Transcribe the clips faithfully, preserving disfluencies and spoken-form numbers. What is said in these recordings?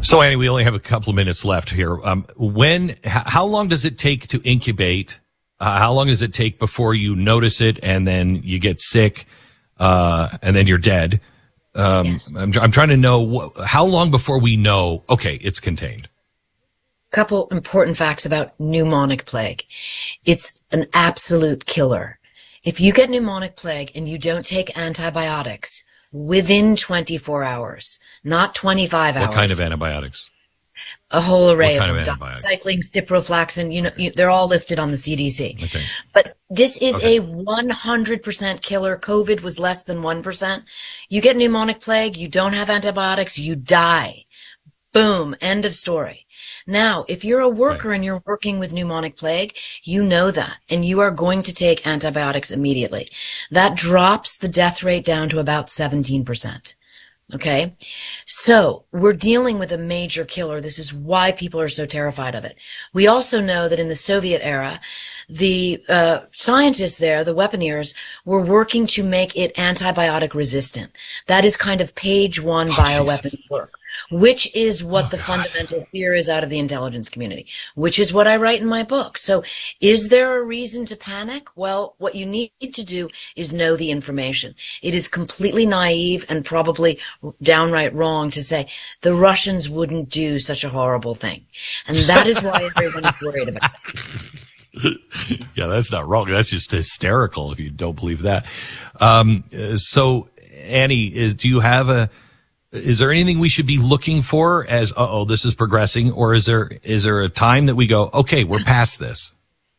So, Annie, we only have a couple of minutes left here. Um, when, h- how long does it take to incubate? Uh, how long does it take before you notice it and then you get sick, uh, and then you're dead? Um, yes. I'm, I'm trying to know wh- how long before we know, okay, it's contained. Couple important facts about pneumonic plague. It's an absolute killer. If you get pneumonic plague and you don't take antibiotics within twenty-four hours, not twenty-five hours. What kind of antibiotics? A whole array what kind of them. Of antibiotics? Doxycycline, ciprofloxacin, you know, you, they're all listed on the C D C. Okay. But this is okay. a one hundred percent killer. COVID was less than one percent. You get pneumonic plague, you don't have antibiotics, you die. Boom. End of story. Now, if you're a worker right. and you're working with pneumonic plague, you know that, and you are going to take antibiotics immediately. That drops the death rate down to about seventeen percent. Okay? So, we're dealing with a major killer. This is why people are so terrified of it. We also know that in the Soviet era, the uh, scientists there, the weaponeers, were working to make it antibiotic resistant. That is kind of page one oh, bioweapon Jesus. work. Which is what oh, the God. fundamental fear is out of the intelligence community, which is what I write in my book. So is there a reason to panic? Well, what you need to do is know the information. It is completely naive and probably downright wrong to say the Russians wouldn't do such a horrible thing. And that is why everyone is worried about it. Yeah, that's not wrong. That's just hysterical if you don't believe that. Um, so, Annie, is, do you have a... Is there anything we should be looking for as, uh-oh, this is progressing? Or is there, is there a time that we go, okay, we're past this?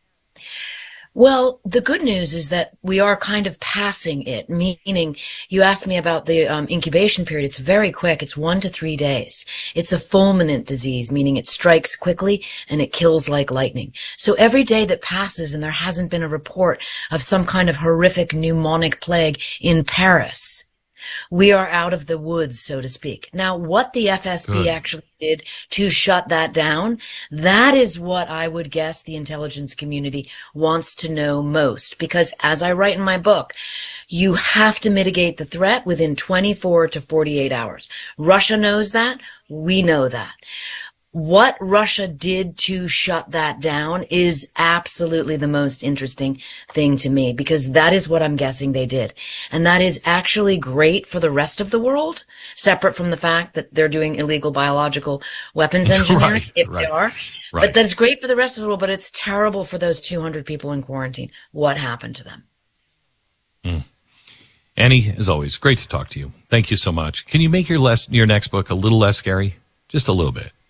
Well, the good news is that we are kind of passing it, meaning you asked me about the um, incubation period. It's very quick. It's one to three days. It's a fulminant disease, meaning it strikes quickly and it kills like lightning. So every day that passes and there hasn't been a report of some kind of horrific pneumonic plague in Paris, we are out of the woods, so to speak. Now, what the F S B Good. actually did to shut that down, that is what I would guess the intelligence community wants to know most. Because as I write in my book, you have to mitigate the threat within twenty-four to forty-eight hours. Russia knows that. We know that. What Russia did to shut that down is absolutely the most interesting thing to me, because that is what I'm guessing they did. And that is actually great for the rest of the world, separate from the fact that they're doing illegal biological weapons engineering, right, if right, they are. Right. But that's great for the rest of the world, but it's terrible for those two hundred people in quarantine. What happened to them? Mm. Annie, as always, great to talk to you. Thank you so much. Can you make your less, your next book a little less scary? Just a little bit.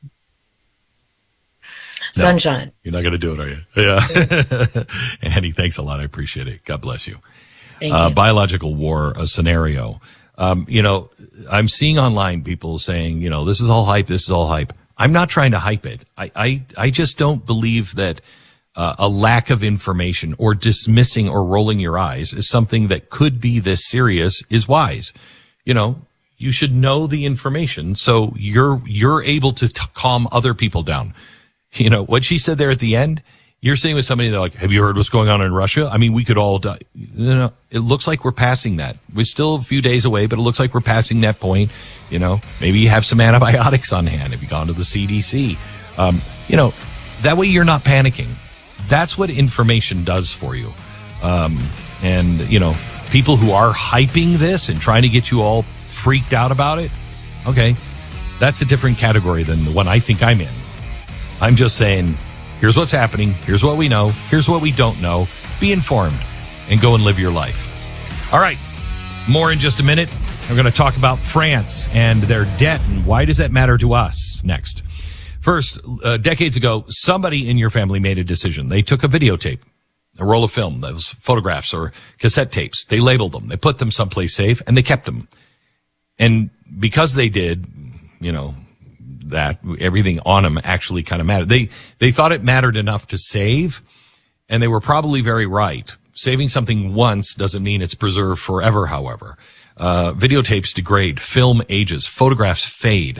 No, Sunshine. You're not going to do it, are you? Yeah. Annie, thanks a lot. I appreciate it. God bless you. Thank uh, you. Biological war, a scenario. Um, you know, I'm seeing online people saying, you know, this is all hype. This is all hype. I'm not trying to hype it. I, I, I just don't believe that uh, a lack of information or dismissing or rolling your eyes is something that could be this serious is wise. You know, you should know the information so you're, you're able to t- calm other people down. You know, what she said there at the end, you're sitting with somebody, they're like, have you heard what's going on in Russia? I mean, we could all die. You know, it looks like we're passing that. We're still a few days away, but it looks like we're passing that point. You know, maybe you have some antibiotics on hand if you've gone to the C D C. Um, you know, that way you're not panicking. That's what information does for you. Um, and, you know, people who are hyping this and trying to get you all freaked out about it, okay, that's a different category than the one I think I'm in. I'm just saying, here's what's happening. Here's what we know. Here's what we don't know. Be informed and go and live your life. All right. More in just a minute. We're going to talk about France and their debt and why does that matter to us next. First, uh, decades ago, somebody in your family made a decision. They took a videotape, a roll of film, those photographs or cassette tapes. They labeled them. They put them someplace safe and they kept them. And because they did, you know, that everything on them actually kind of mattered. They, they thought it mattered enough to save, and they were probably very right. Saving something once doesn't mean it's preserved forever, however. Uh, videotapes degrade, film ages, photographs fade.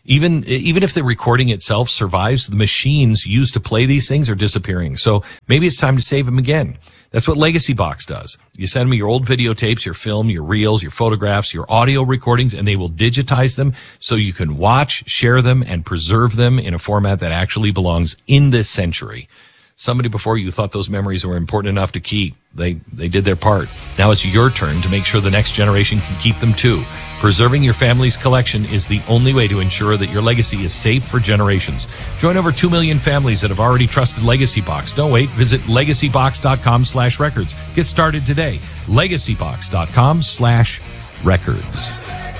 Even, even if the recording itself survives, the machines used to play these things are disappearing. So maybe it's time to save them again. That's what Legacy Box does. You send me your old videotapes, your film, your reels, your photographs, your audio recordings, and they will digitize them so you can watch, share them, and preserve them in a format that actually belongs in this century. Somebody before you thought those memories were important enough to keep. They, they did their part. Now it's your turn to make sure the next generation can keep them too. Preserving your family's collection is the only way to ensure that your legacy is safe for generations. Join over two million families that have already trusted Legacy Box. Don't wait. Visit legacybox.com slash records. Get started today. legacybox.com slash records.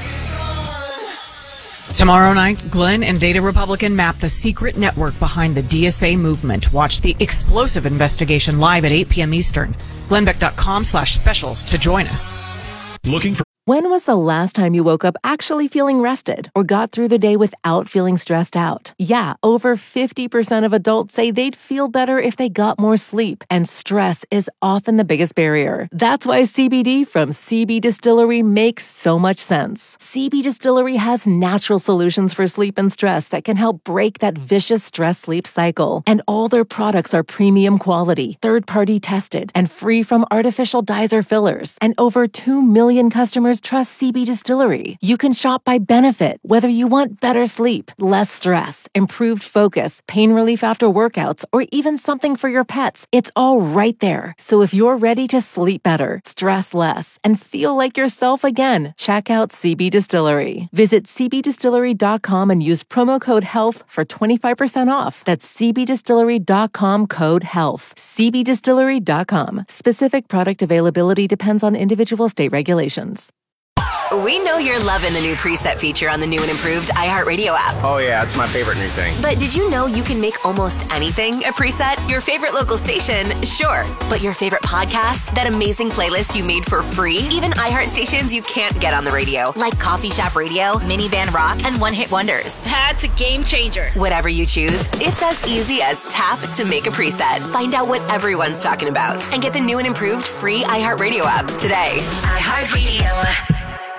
Tomorrow night, Glenn and Data Republican map the secret network behind the D S A movement. Watch the explosive investigation live at eight p.m. Eastern. glenbeck.com slash specials to join us. Looking for When was the last time you woke up actually feeling rested or got through the day without feeling stressed out? Yeah, over fifty percent of adults say they'd feel better if they got more sleep, and stress is often the biggest barrier. That's why C B D from C B Distillery makes so much sense. C B Distillery has natural solutions for sleep and stress that can help break that vicious stress-sleep cycle. And all their products are premium quality, third-party tested, and free from artificial dyes or fillers. And over two million customers trust C B Distillery. You can shop by benefit, whether you want better sleep, less stress, improved focus, pain relief after workouts, or even something for your pets. It's all right there. So if you're ready to sleep better, stress less, and feel like yourself again, check out C B Distillery. Visit c b distillery dot com and use promo code HEALTH for twenty-five percent off. That's c b distillery dot com code HEALTH. c b distillery dot com. Specific product availability depends on individual state regulations. We know you're loving the new preset feature on the new and improved iHeartRadio app. Oh yeah, it's my favorite new thing. But did you know you can make almost anything a preset? Your favorite local station, sure. But your favorite podcast? That amazing playlist you made for free? Even iHeart stations you can't get on the radio, like Coffee Shop Radio, Minivan Rock, and One Hit Wonders. That's a game changer. Whatever you choose, it's as easy as tap to make a preset. Find out what everyone's talking about and get the new and improved free iHeartRadio app today. iHeartRadio.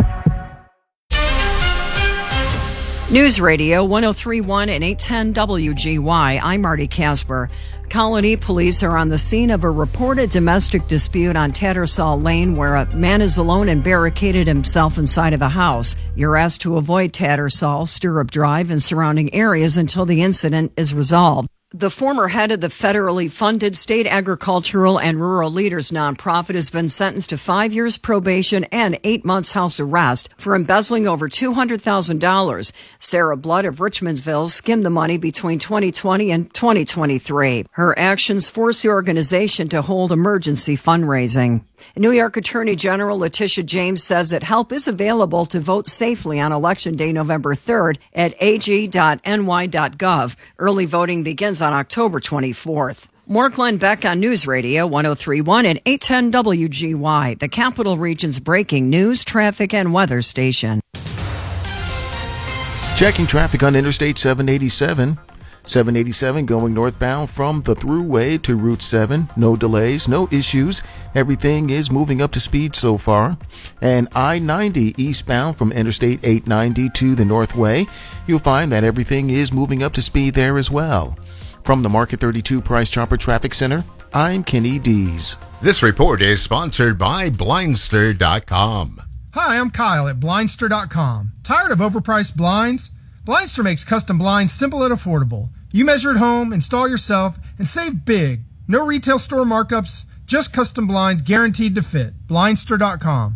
News Radio one oh three point one and eight ten W G Y. I'm Marty Casper. Colony police are on the scene of a reported domestic dispute on Tattersall Lane where a man is alone and barricaded himself inside of a house. You're asked to avoid Tattersall, Stirrup Drive, and surrounding areas until the incident is resolved. The former head of the federally funded State Agricultural and Rural Leaders nonprofit has been sentenced to five years probation and eight months house arrest for embezzling over two hundred thousand dollars. Sarah Blood of Richmondsville skimmed the money between twenty twenty and twenty twenty-three. Her actions forced the organization to hold emergency fundraising. New York Attorney General Letitia James says that help is available to vote safely on Election Day, November third at a g dot n y dot gov. Early voting begins on October twenty-fourth. More Glenn Beck on News Radio one oh three point one and eight ten W G Y, the Capital Region's breaking news, traffic, and weather station. Checking traffic on Interstate seven eighty-seven. seven eighty-seven going northbound from the Thruway to Route seven. No delays, no issues. Everything is moving up to speed so far. And I ninety eastbound from Interstate eight ninety to the Northway. You'll find that everything is moving up to speed there as well. From the Market thirty-two Price Chopper Traffic Center, I'm Kenny Dees. This report is sponsored by Blindster dot com. Hi, I'm Kyle at Blindster dot com. Tired of overpriced blinds? Blindster makes custom blinds simple and affordable. You measure at home, install yourself, and save big. No retail store markups, just custom blinds guaranteed to fit. Blindster dot com.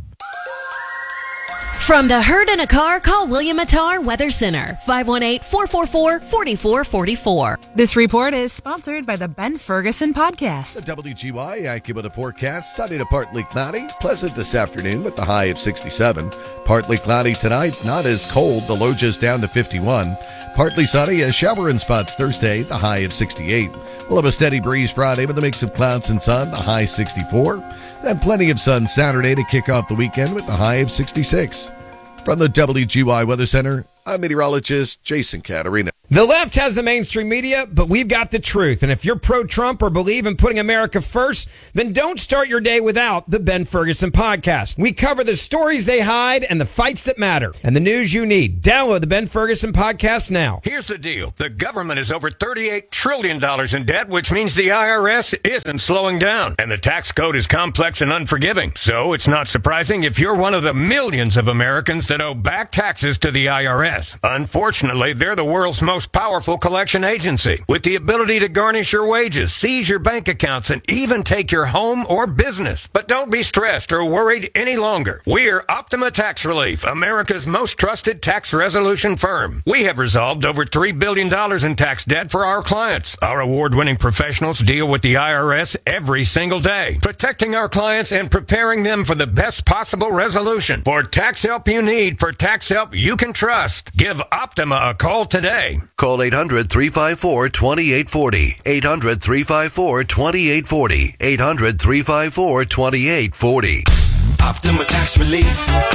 From the herd in a car, call William Attar Weather Center, five one eight, four four four, four four four four. This report is sponsored by the Ben Ferguson Podcast. The W G Y AccuWeather forecast, sunny to partly cloudy, pleasant this afternoon with the high of sixty-seven. Partly cloudy tonight, not as cold, the low just down to fifty-one. Partly sunny, a shower in spots Thursday, the high of sixty-eight. We'll have a steady breeze Friday with a mix of clouds and sun, the high sixty-four. Then plenty of sun Saturday to kick off the weekend with the high of sixty-six. From the W G Y Weather Center, I'm meteorologist Jason Caterina. The left has the mainstream media, but we've got the truth. And if you're pro-Trump or believe in putting America first, then don't start your day without the Ben Ferguson podcast. We cover the stories they hide and the fights that matter and the news you need. Download the Ben Ferguson podcast now. Here's the deal. The government is over thirty-eight trillion dollars in debt, which means the I R S isn't slowing down. And the tax code is complex and unforgiving. So it's not surprising if you're one of the millions of Americans that owe back taxes to the I R S. Unfortunately, they're the world's most powerful collection agency with the ability to garnish your wages, seize your bank accounts, and even take your home or business. But don't be stressed or worried any longer. We're Optima Tax Relief, America's most trusted tax resolution firm. We have resolved over three billion dollars in tax debt for our clients. Our award-winning professionals deal with the I R S every single day, protecting our clients and preparing them for the best possible resolution. For tax help you need, for tax help you can trust, give Optima a call today. Call eight hundred, three five four, two eight four zero. eight hundred, three five four, two eight four zero. eight hundred, three five four, two eight four zero. Optima Tax Relief.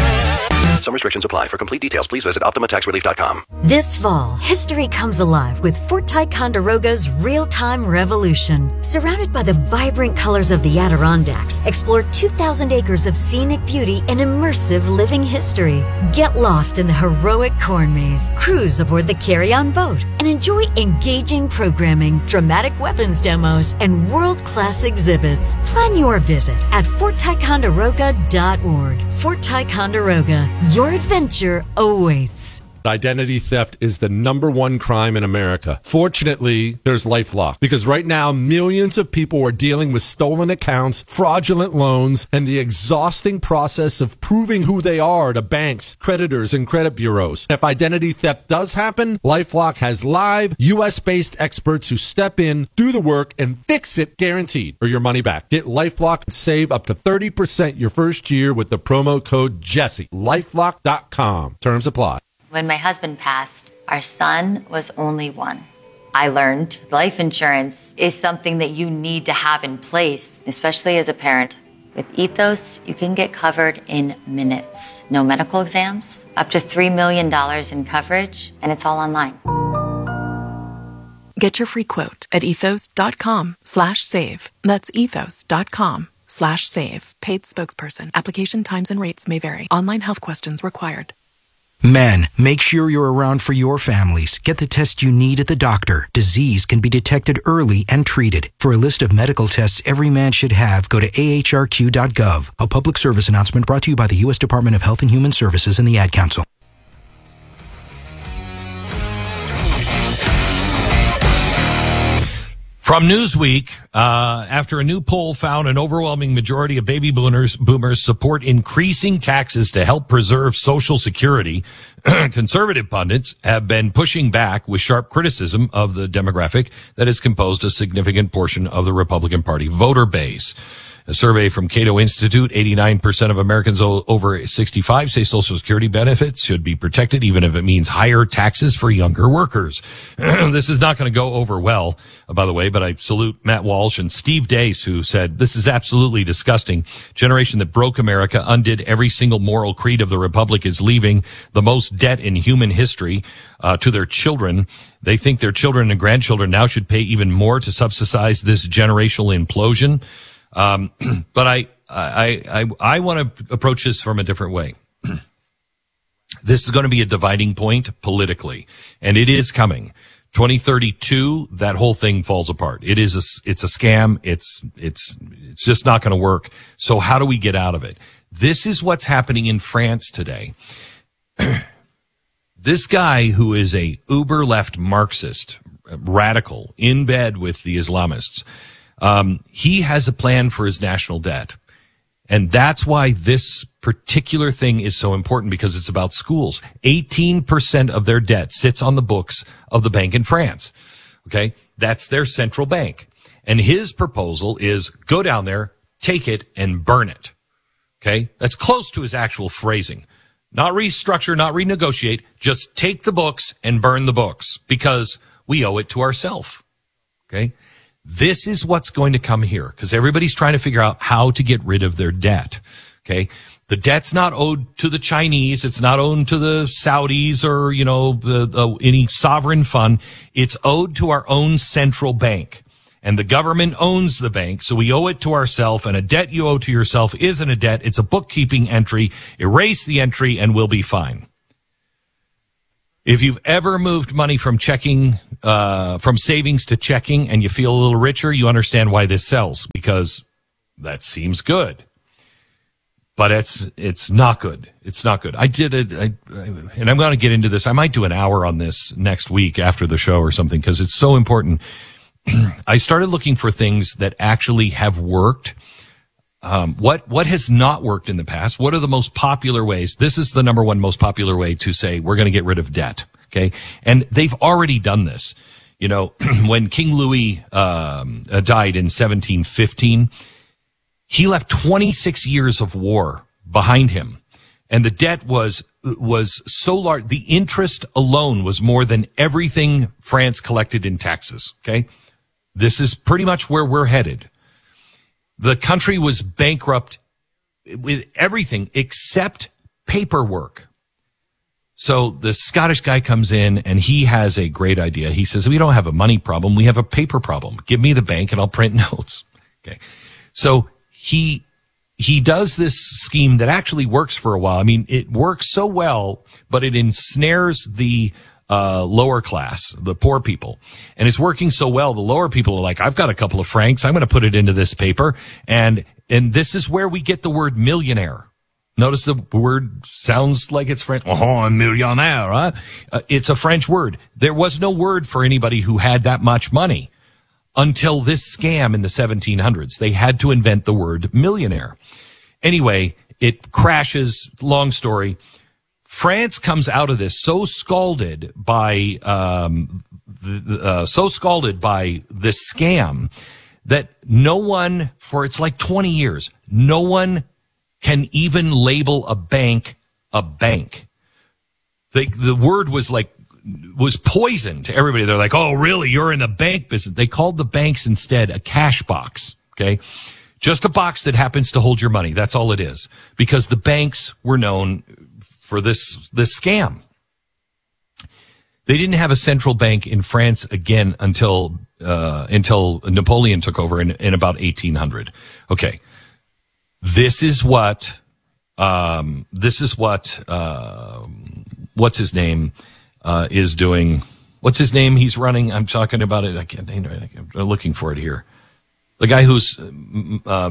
Some restrictions apply. For complete details, please visit optima tax relief dot com. This fall, history comes alive with Fort Ticonderoga's Real-Time Revolution. Surrounded by the vibrant colors of the Adirondacks, explore two thousand acres of scenic beauty and immersive living history. Get lost in the heroic corn maze, cruise aboard the carry-on boat, and enjoy engaging programming, dramatic weapons demos, and world-class exhibits. Plan your visit at fort ticonderoga dot org. Fort Ticonderoga, your adventure awaits. Identity theft is the number one crime in America. Fortunately, there's LifeLock, because right now millions of people are dealing with stolen accounts, fraudulent loans, and the exhausting process of proving who they are to banks, creditors, and credit bureaus. If identity theft does happen, LifeLock has live U S-based experts who step in, do the work, and fix it guaranteed, or your money back. Get LifeLock and save up to thirty percent your first year with the promo code Jesse. lifelock dot com. Terms apply. When my husband passed, our son was only one. I learned life insurance is something that you need to have in place, especially as a parent. With Ethos, you can get covered in minutes. No medical exams, up to three million dollars in coverage, and it's all online. Get your free quote at ethos.com slash save. That's ethos.com slash save. Paid spokesperson. Application times and rates may vary. Online health questions required. Men, make sure you're around for your families. Get the test you need at the doctor. Disease can be detected early and treated. For a list of medical tests every man should have, go to A H R Q dot gov. A public service announcement brought to you by the U S Department of Health and Human Services and the Ad Council. From Newsweek, uh, after a new poll found an overwhelming majority of baby boomers, boomers support increasing taxes to help preserve Social Security, conservative pundits have been pushing back with sharp criticism of the demographic that has composed a significant portion of the Republican Party voter base. A survey from Cato Institute, eighty-nine percent of Americans over sixty-five say Social Security benefits should be protected, even if it means higher taxes for younger workers. This is not going to go over well, by the way, but I salute Matt Walsh and Steve Deace, who said, this is absolutely disgusting. Generation that broke America, undid every single moral creed of the Republic, is leaving the most debt in human history uh, to their children. They think their children and grandchildren now should pay even more to subsidize this generational implosion. Um, but I, I, I, I want to approach this from a different way. This is going to be a dividing point politically, and it is coming. twenty thirty-two, that whole thing falls apart. It is a, it's a scam. It's, it's, it's just not going to work. So how do we get out of it? This is what's happening in France today. This guy who is a uber left Marxist, radical, in bed with the Islamists, Um, he has a plan for his national debt. And that's why this particular thing is so important, because it's about schools. eighteen percent of their debt sits on the books of the bank in France. Okay. That's their central bank. And his proposal is go down there, take it, and burn it. Okay. That's close to his actual phrasing. Not restructure, not renegotiate. Just take the books and burn the books, because we owe it to ourselves. Okay. This is what's going to come here, because everybody's trying to figure out how to get rid of their debt. Okay. The debt's not owed to the Chinese. It's not owed to the Saudis or, you know, uh, uh, any sovereign fund. It's owed to our own central bank. And the government owns the bank, so we owe it to ourselves. And a debt you owe to yourself isn't a debt. It's a bookkeeping entry. Erase the entry and we'll be fine. If you've ever moved money from checking, uh, from savings to checking and you feel a little richer, you understand why this sells, because that seems good. But it's it's not good. It's not good. I did it, I, and I'm going to get into this. I might do an hour on this next week after the show or something, because it's so important. I started looking for things that actually have worked. Um, what what has not worked in the past? What are the most popular ways? This is the number one most popular way to say we're going to get rid of debt. Okay, and they've already done this. You know, when King Louis um, died in seventeen fifteen. He left twenty-six years of war behind him, and the debt was was so large. The interest alone was more than everything France collected in taxes. Okay, this is pretty much where we're headed. The country was bankrupt with everything except paperwork. So the Scottish guy comes in and he has a great idea. He says, "We don't have a money problem. We have a paper problem. Give me the bank and I'll print notes." Okay, so. He, he does this scheme that actually works for a while. I mean, it works so well, but it ensnares the, uh, lower class, the poor people. And it's working so well, the lower people are like, I've got a couple of francs. I'm going to put it into this paper. And, and this is where we get the word millionaire. Notice the word sounds like it's French. Oh, a millionaire, huh? Uh, it's a French word. There was no word for anybody who had that much money. Until this scam in the seventeen hundreds, they had to invent the word millionaire. Anyway, it crashes. Long story. France comes out of this so scalded by, um, the, uh, so scalded by this scam that no one, for it's like twenty years, no one can even label a bank a bank. The, the word was like, was poison to everybody. They're like, "Oh, really? You're in the bank business." They called the banks instead a cash box. Okay. Just a box that happens to hold your money. That's all it is, because the banks were known for this, this scam. They didn't have a central bank in France again until, uh, until Napoleon took over in, in about eighteen hundred. Okay. This is what, um, this is what, uh, what's his name? Uh, is doing, what's his name? He's running. I'm talking about it. I can't, I'm looking for it here. The guy who's, uh,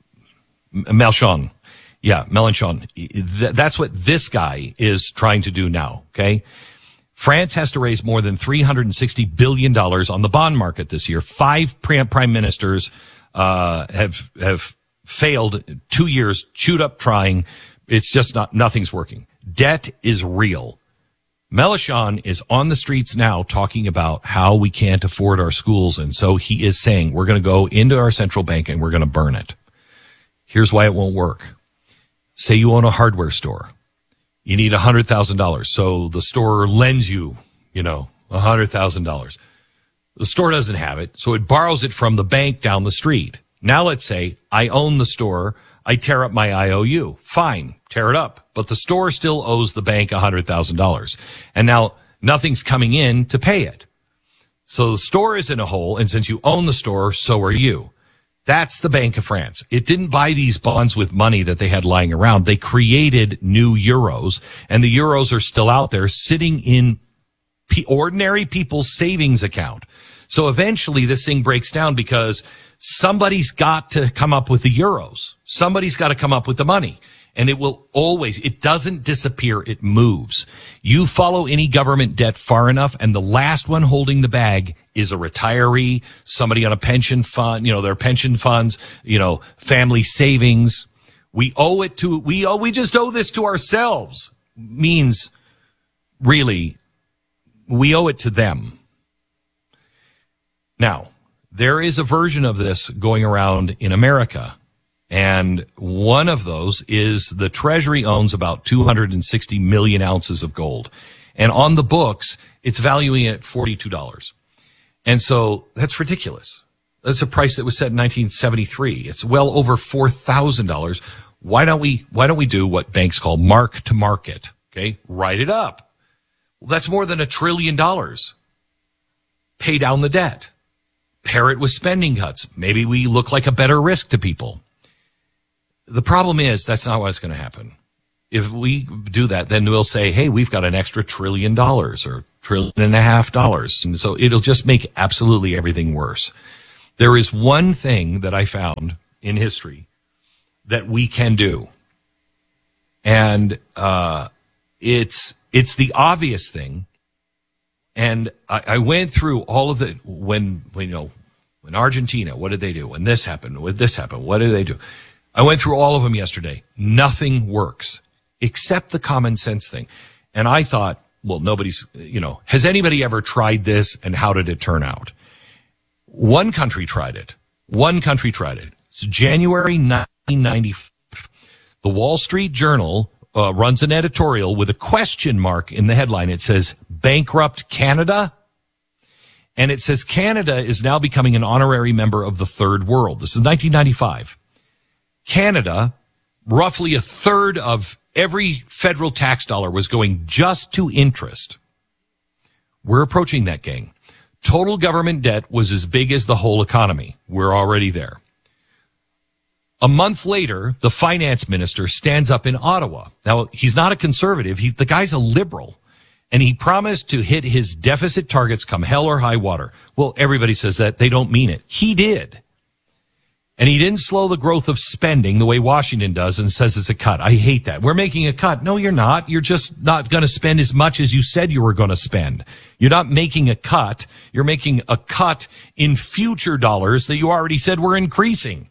Mélenchon. Yeah, Mélenchon. That's what this guy is trying to do now. Okay. France has to raise more than three hundred sixty billion dollars on the bond market this year. Five prime ministers, uh, have, have failed two years, chewed up trying. It's just not, nothing's working. Debt is real. Mélenchon is on the streets now talking about how we can't afford our schools. And so he is saying, we're going to go into our central bank and we're going to burn it. Here's why it won't work. Say you own a hardware store. You need one hundred thousand dollars. So the store lends you, you know, one hundred thousand dollars. The store doesn't have it, so it borrows it from the bank down the street. Now let's say I own the store. I tear up my I O U. Fine, tear it up. But the store still owes the bank one hundred thousand dollars. And now nothing's coming in to pay it. So the store is in a hole, and since you own the store, so are you. That's the Bank of France. It didn't buy these bonds with money that they had lying around. They created new euros, and the euros are still out there sitting in ordinary people's savings account. So eventually this thing breaks down because somebody's got to come up with the euros. Somebody's got to come up with the money. And it will always, it doesn't disappear, it moves. You follow any government debt far enough, and the last one holding the bag is a retiree, somebody on a pension fund, you know, their pension funds, you know, family savings. We owe it to, we owe, we just owe this to ourselves. Means, really, we owe it to them. Now, there is a version of this going around in America. And one of those is the Treasury owns about two hundred sixty million ounces of gold. And on the books, it's valuing it at forty-two dollars. And so that's ridiculous. That's a price that was set in nineteen seventy-three. It's well over four thousand dollars. Why don't we, why don't we do what banks call mark to market? Okay. Write it up. Well, that's more than a trillion dollars. Pay down the debt. Pair it with spending cuts. Maybe we look like a better risk to people. The problem is that's not what's going to happen. If we do that, then we'll say, hey, we've got an extra trillion dollars or trillion and a half dollars. And so it'll just make absolutely everything worse. There is one thing that I found in history that we can do. And, uh, it's, it's the obvious thing. And I, I went through all of the, when, when, you know, when Argentina, what did they do? When this happened, when this happened, what did they do? I went through all of them yesterday. Nothing works except the common sense thing. And I thought, well, nobody's, you know, has anybody ever tried this and how did it turn out? One country tried it. One country tried it. It's January nineteen ninety-five. The Wall Street Journal uh, runs an editorial with a question mark in the headline. It says, bankrupt Canada. And it says Canada is now becoming an honorary member of the third world. This is nineteen ninety-five. Canada, roughly a third of every federal tax dollar was going just to interest. We're approaching that, gang. Total government debt was as big as the whole economy. We're already there. A month later, the finance minister stands up in Ottawa. Now, he's not a conservative. He, the guy's a liberal. And he promised to hit his deficit targets come hell or high water. Well, everybody says that. They don't mean it. He did. And he didn't slow the growth of spending the way Washington does and says it's a cut. I hate that. We're making a cut. No, you're not. You're just not going to spend as much as you said you were going to spend. You're not making a cut. You're making a cut in future dollars that you already said were increasing.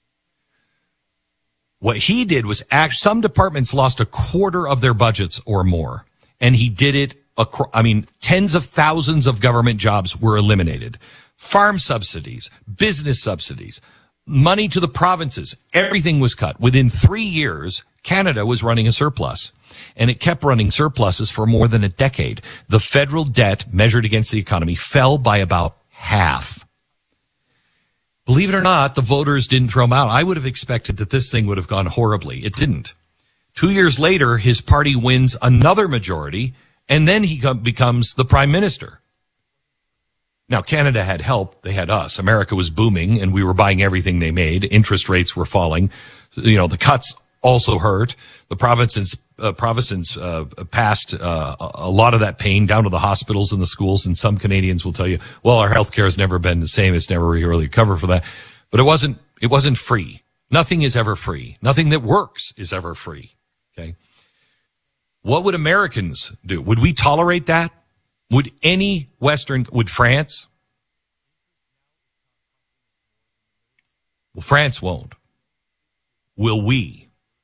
What he did was act, some departments lost a quarter of their budgets or more. And he did it, across, I mean, tens of thousands of government jobs were eliminated. Farm subsidies, business subsidies, money to the provinces, everything was cut. Within three years, Canada was running a surplus. And it kept running surpluses for more than a decade. The federal debt measured against the economy fell by about half. Believe it or not, the voters didn't throw him out. I would have expected that this thing would have gone horribly. It didn't. Two years later, his party wins another majority, and then he becomes the prime minister. Now, Canada had help. They had us. America was booming, and we were buying everything they made. Interest rates were falling. You know, the cuts also hurt. The provinces, uh, provinces uh, passed uh, a lot of that pain down to the hospitals and the schools, and some Canadians will tell you, well, our health care has never been the same. It's never really covered for that. But it wasn't, it wasn't free. Nothing is ever free. Nothing that works is ever free. Okay. What would Americans do? Would we tolerate that? Would any Western, would France? Well, France won't. Will we?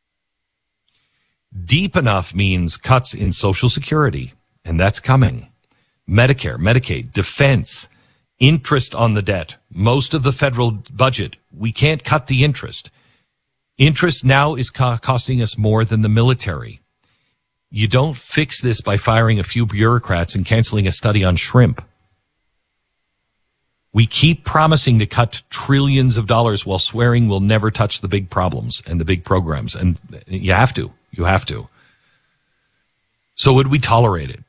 Deep enough means cuts in Social Security, and that's coming. Medicare, Medicaid, defense, interest on the debt, most of the federal budget. We can't cut the interest. Interest now is co- costing us more than the military. You don't fix this by firing a few bureaucrats and canceling a study on shrimp. We keep promising to cut trillions of dollars while swearing we'll never touch the big problems and the big programs. And you have to. You have to. So would we tolerate it?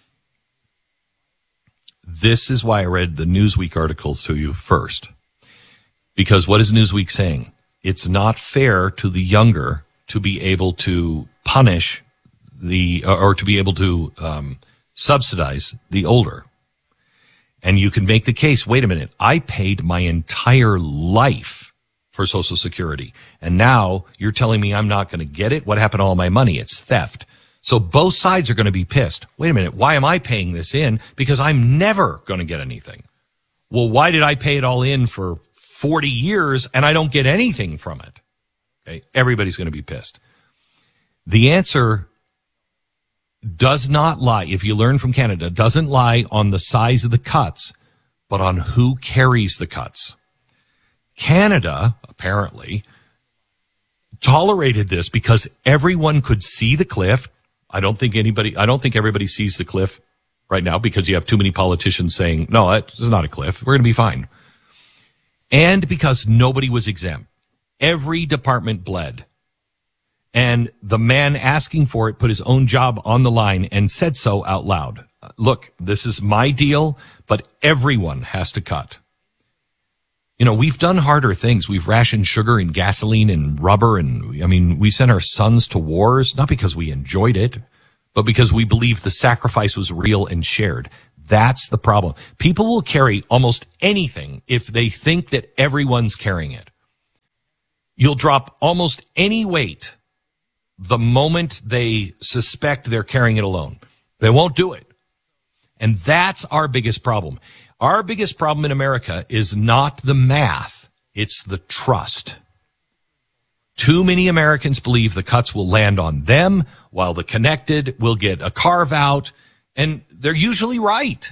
This is why I read the Newsweek articles to you first. Because what is Newsweek saying? It's not fair to the younger to be able to punish the, or to be able to um, subsidize the older. And you can make the case, wait a minute, I paid my entire life for Social Security. And now you're telling me I'm not going to get it? What happened to all my money? It's theft. So both sides are going to be pissed. Wait a minute, why am I paying this in? Because I'm never going to get anything. Well, why did I pay it all in for forty years and I don't get anything from it? Okay, everybody's going to be pissed. The answer does not lie, if you learn from Canada, doesn't lie on the size of the cuts, but on who carries the cuts. Canada, apparently, tolerated this because everyone could see the cliff. I don't think anybody, I don't think everybody sees the cliff right now because you have too many politicians saying, no, it's not a cliff. We're going to be fine. And because nobody was exempt. Every department bled. And the man asking for it put his own job on the line and said so out loud. Look, this is my deal, but everyone has to cut. You know, we've done harder things. We've rationed sugar and gasoline and rubber. And I mean, we sent our sons to wars, not because we enjoyed it, but because we believed the sacrifice was real and shared. That's the problem. People will carry almost anything if they think that everyone's carrying it. You'll drop almost any weight the moment they suspect they're carrying it alone. They won't do it. And that's our biggest problem. Our biggest problem in America is not the math, it's the trust. Too many Americans believe the cuts will land on them, while the connected will get a carve out, and they're usually right.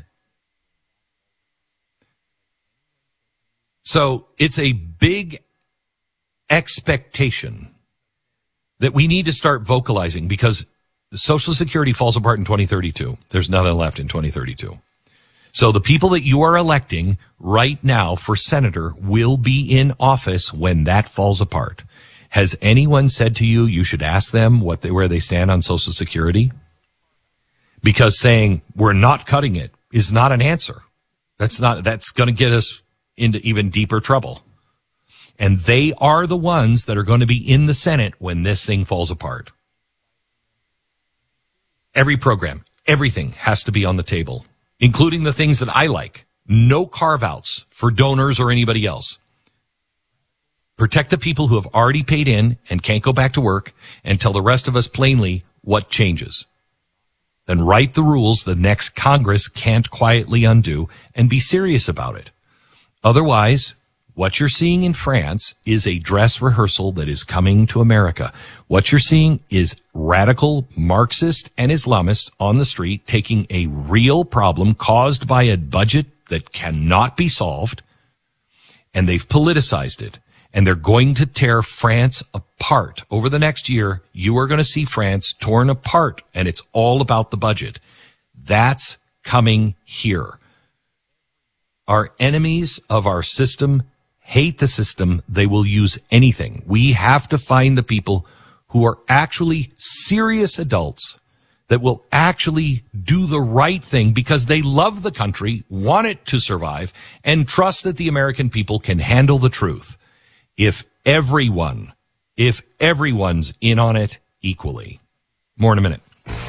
So it's a big expectation that we need to start vocalizing, because Social Security falls apart in twenty thirty-two. There's nothing left in twenty thirty-two. So the people that you are electing right now for senator will be in office when that falls apart. Has anyone said to you, you should ask them what they, where they stand on Social Security? Because saying we're not cutting it is not an answer. That's not, that's going to get us into even deeper trouble. And they are the ones that are going to be in the Senate when this thing falls apart. Every program, everything has to be on the table, including the things that I like. No carve-outs for donors or anybody else. Protect the people who have already paid in and can't go back to work, and tell the rest of us plainly what changes. Then write the rules the next Congress can't quietly undo, and be serious about it. Otherwise, what you're seeing in France is a dress rehearsal that is coming to America. What you're seeing is radical Marxist and Islamists on the street taking a real problem caused by a budget that cannot be solved, and they've politicized it. And they're going to tear France apart. Over the next year, you are going to see France torn apart, and it's all about the budget. That's coming here. Our enemies of our system hate the system. They will use anything. We have to find the people who are actually serious adults that will actually do the right thing because they love the country, want it to survive, and trust that the American people can handle the truth. If everyone, if everyone's in on it equally. More in a minute.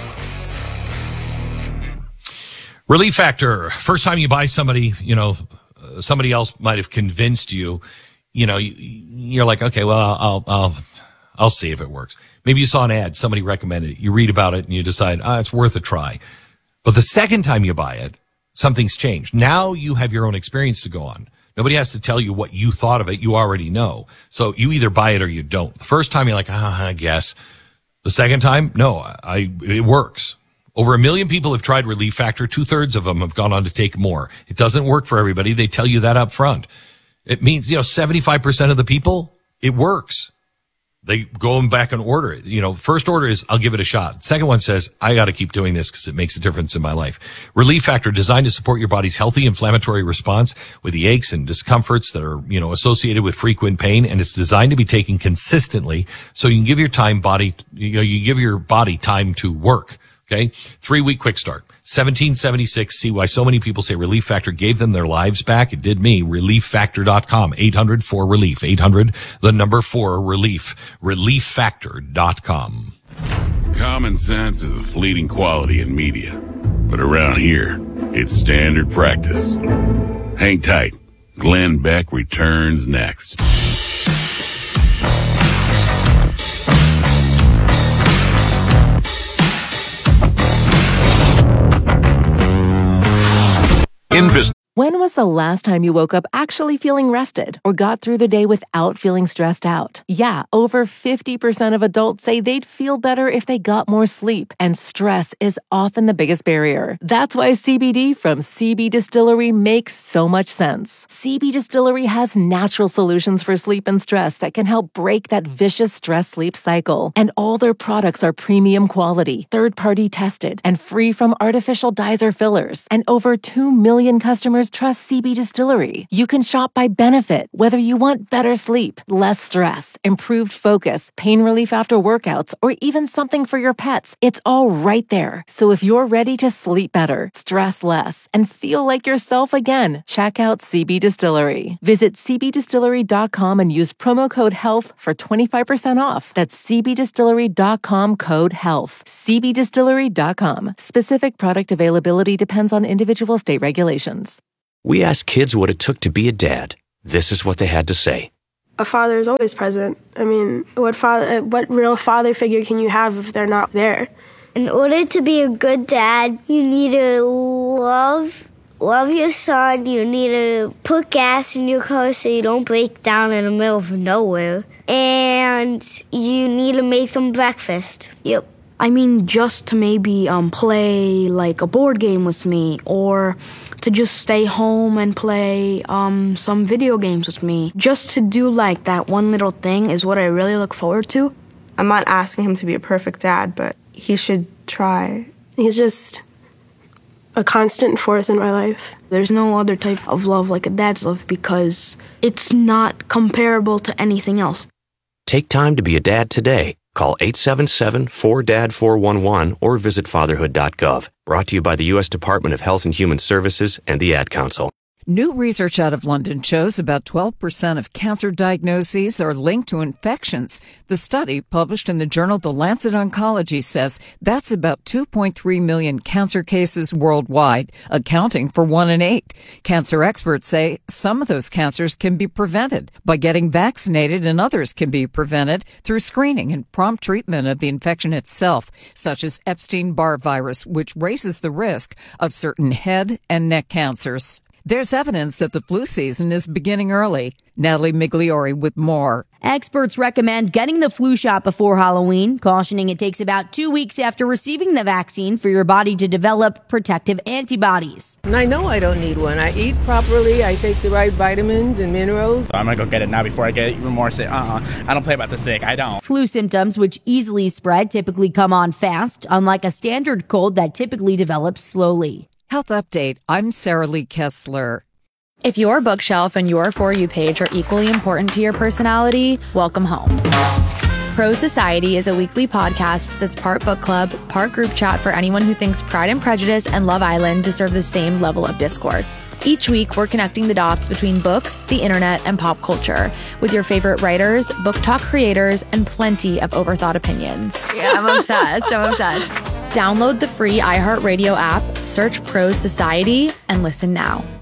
Relief Factor. First time you buy somebody, you know, uh, somebody else might have convinced you, you know, you, you're like, okay, well, I'll, I'll, I'll see if it works. Maybe you saw an ad, somebody recommended it, you read about it and you decide, ah, it's worth a try. But the second time you buy it, something's changed. Now you have your own experience to go on. Nobody has to tell you what you thought of it. You already know. So you either buy it or you don't. The first time you're like, ah, I guess. The second time, no, I, it works. Over a million people have tried Relief Factor. Two thirds of them have gone on to take more. It doesn't work for everybody. They tell you that up front. It means, you know, seventy-five percent of the people, it works. They go back and order it. You know, first order is, I'll give it a shot. Second one says, I got to keep doing this because it makes a difference in my life. Relief Factor, designed to support your body's healthy inflammatory response with the aches and discomforts that are, you know, associated with frequent pain. And it's designed to be taken consistently so you can give your time body, you know, you give your body time to work. Okay. Three week quick start. seventeen seventy-six. See why so many people say Relief Factor gave them their lives back. It did me. relief factor dot com. eight hundred four relief. eight hundred, the number four relief. relief factor dot com. Common sense is a fleeting quality in media, but around here, it's standard practice. Hang tight. Glenn Beck returns next. In business. When was the last time you woke up actually feeling rested or got through the day without feeling stressed out? Yeah, over fifty percent of adults say they'd feel better if they got more sleep, and stress is often the biggest barrier. That's why C B D from C B Distillery makes so much sense. C B Distillery has natural solutions for sleep and stress that can help break that vicious stress-sleep cycle. And all their products are premium quality, third-party tested, and free from artificial dyes or fillers. And over two million customers customers trust C B Distillery. You can shop by benefit, whether you want better sleep, less stress, improved focus, pain relief after workouts, or even something for your pets. It's all right there. So if you're ready to sleep better, stress less, and feel like yourself again, check out C B Distillery. Visit c b distillery dot com and use promo code HEALTH for twenty-five percent off. That's c b distillery dot com code HEALTH. c b distillery dot com. Specific product availability depends on individual state regulations. We asked kids what it took to be a dad. This is what they had to say. A father is always present. I mean, what father, what real father figure can you have if they're not there? In order to be a good dad, you need to love love your son. You need to put gas in your car so you don't break down in the middle of nowhere. And you need to make them breakfast. Yep. I mean, just to maybe um, play like a board game with me, or to just stay home and play um, some video games with me. Just to do like that one little thing is what I really look forward to. I'm not asking him to be a perfect dad, but he should try. He's just a constant force in my life. There's no other type of love like a dad's love because it's not comparable to anything else. Take time to be a dad today. Call eight seven seven, four D A D, four one one or visit fatherhood dot gov. Brought to you by the U S Department of Health and Human Services and the Ad Council. New research out of London shows about twelve percent of cancer diagnoses are linked to infections. The study, published in the journal The Lancet Oncology, says that's about two point three million cancer cases worldwide, accounting for one in eight. Cancer experts say some of those cancers can be prevented by getting vaccinated, and others can be prevented through screening and prompt treatment of the infection itself, such as Epstein-Barr virus, which raises the risk of certain head and neck cancers. There's evidence that the flu season is beginning early. Natalie Migliori with more. Experts recommend getting the flu shot before Halloween, cautioning it takes about two weeks after receiving the vaccine for your body to develop protective antibodies. And I know I don't need one. I eat properly. I take the right vitamins and minerals. I'm going to go get it now before I get even more sick. Uh-uh. I don't play about the sick. I don't. Flu symptoms, which easily spread, typically come on fast, unlike a standard cold that typically develops slowly. Health Update. I'm Sarah Lee Kessler. If your bookshelf and your For You page are equally important to your personality, welcome home. Pro Society is a weekly podcast that's part book club, part group chat for anyone who thinks Pride and Prejudice and Love Island deserve the same level of discourse. Each week, we're connecting the dots between books, the internet, and pop culture with your favorite writers, book talk creators, and plenty of overthought opinions. Yeah, I'm obsessed. I'm obsessed. Download the free iHeartRadio app, search Pro Society, and listen now.